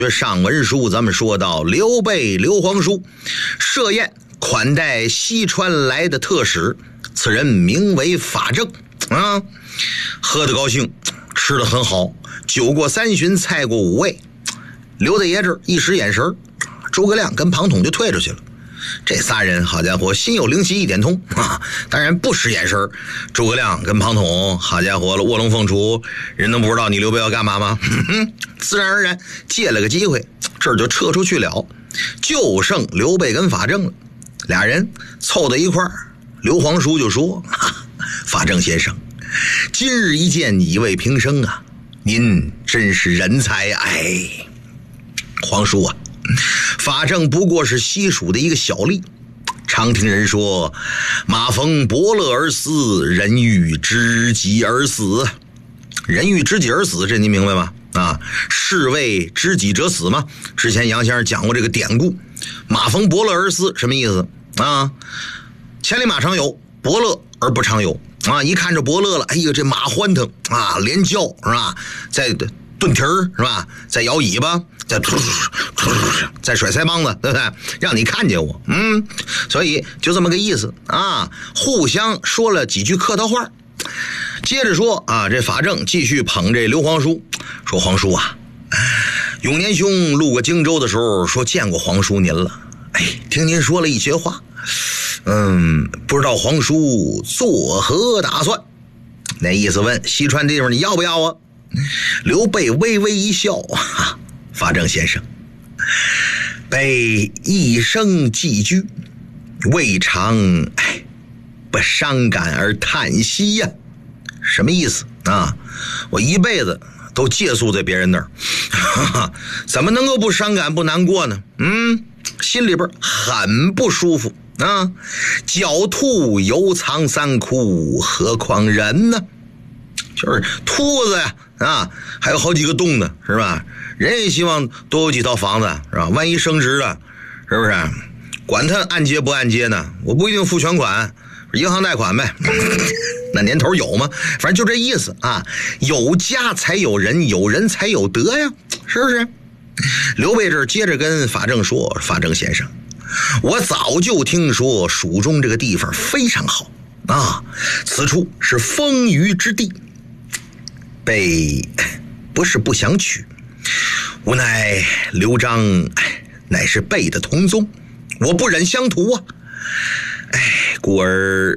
上文书咱们说到，刘备刘皇叔设宴款待西川来的特使，此人名为法正啊，喝得高兴，吃得很好，酒过三巡，菜过五味。刘大爷这一使眼神，诸葛亮跟庞统就退出去了。这仨人好家伙，心有灵犀一点通啊！当然不使眼神，诸葛亮跟庞统好家伙了，卧龙凤雏，人能不知道你刘备要干嘛吗？自然而然借了个机会，这儿就撤出去了，就剩刘备跟法正了。俩人凑到一块儿，刘皇叔就说：“法正先生，今日一见，以慰平生啊，您真是人才！哎，皇叔啊。”法正不过是西蜀的一个小吏，常听人说马逢伯乐而死，人欲知己而死。人欲知己而死，这您明白吗？啊，士为知己者死嘛。之前杨先生讲过这个典故，马逢伯乐而死什么意思啊？千里马常有，伯乐而不常有啊！一看着伯乐了，哎呀，这马欢腾啊，连叫是吧？在顿蹄儿是吧？在摇尾巴，在甩腮帮子，对不对？让你看见我，所以就这么个意思啊。互相说了几句客套话，接着说啊，这法正继续捧这刘皇叔，说皇叔啊，永年兄路过荆州的时候说见过皇叔您了，哎，听您说了一些话，不知道皇叔作何打算？那意思问西川这地方你要不要啊？刘备微微一笑，法正先生，备一生寄居，未尝不伤感而叹息呀。什么意思啊？我一辈子都借宿在别人那儿，怎么能够不伤感不难过呢？心里边很不舒服啊。狡兔犹藏三窟，何况人呢？就是兔子呀，还有好几个洞呢，是吧？人也希望多有几套房子，是吧？万一升值了，是不是？管他按揭不按揭呢，我不一定付全款，银行贷款呗。那年头有吗？反正就这意思啊。有家才有人，有人才有德呀，是不是？刘备这接着跟法正说：“法正先生，我早就听说蜀中这个地方非常好啊，此处是丰腴之地。备不是不想娶，无奈刘璋乃是备的同宗，我不忍相图啊。故而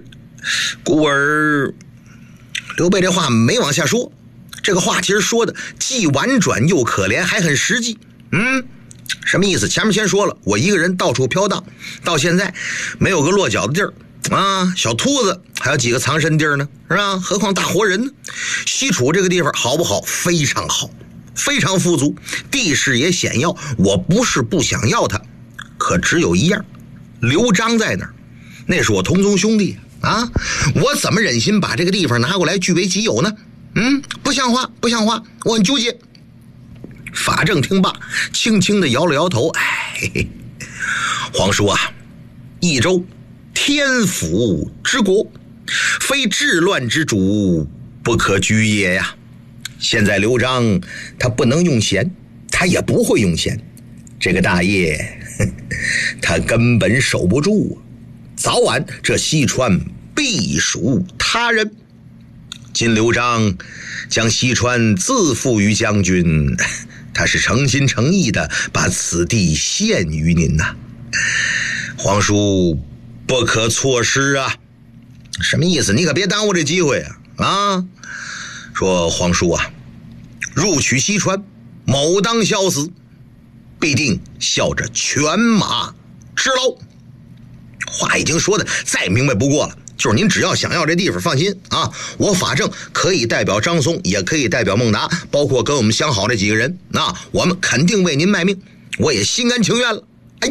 刘备这话没往下说，这个话其实说的既婉转又可怜，还很实际。什么意思？前面先说了，我一个人到处飘荡，到现在没有个落脚的地儿啊，小兔子还有几个藏身地儿呢，是吧？何况大活人呢？西楚这个地方好不好？非常好，非常富足，地势也险要。我不是不想要它，可只有一样，刘璋在那儿，那是我同宗兄弟啊，我怎么忍心把这个地方拿过来据为己有呢？不像话，不像话，我很纠结。法正听罢，轻轻地摇了摇头，皇叔啊，益州天府之国，非治乱之主不可居也呀。现在刘璋他不能用贤，他也不会用贤，这个大业他根本守不住啊，早晚这西川必属他人。今刘璋将西川自付于将军，他是诚心诚意的把此地献于您呐，皇叔不可错失啊。什么意思？你可别耽误这机会啊！说皇叔啊，入取西川，某当效死，必定效着犬马之劳。话已经说的再明白不过了，就是您只要想要这地方，放心啊，我法正可以代表张松，也可以代表孟达，包括跟我们相好这几个人，我们肯定为您卖命，我也心甘情愿了。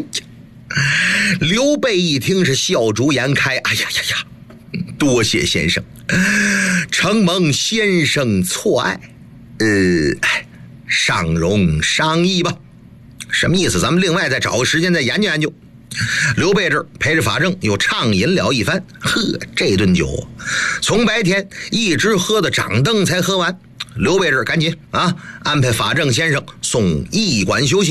刘备一听是笑逐颜开，多谢先生，承蒙先生错爱，上容商议吧。什么意思？咱们另外再找个时间再研究研究。刘备这儿陪着法正又畅饮了一番，这顿酒从白天一直喝到掌灯才喝完。刘备这儿赶紧安排法正先生送驿馆休息。